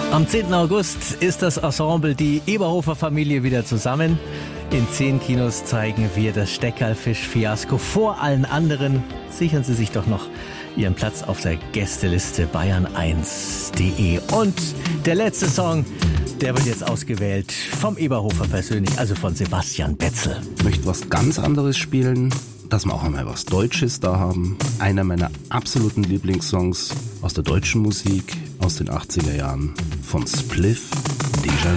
Am 10. August ist das Ensemble Die Eberhofer Familie wieder zusammen. In 10 Kinos zeigen wir das Steckerlfisch-Fiasko vor allen anderen. Sichern Sie sich doch noch Ihren Platz auf der Gästeliste bayern1.de. Und der letzte Song, der wird jetzt ausgewählt vom Eberhofer persönlich, also von Sebastian Betzel. Ich möchte was ganz anderes spielen, dass wir auch einmal was Deutsches da haben. Einer meiner absoluten Lieblingssongs aus der deutschen Musik aus den 80er Jahren von Spliff, Déjà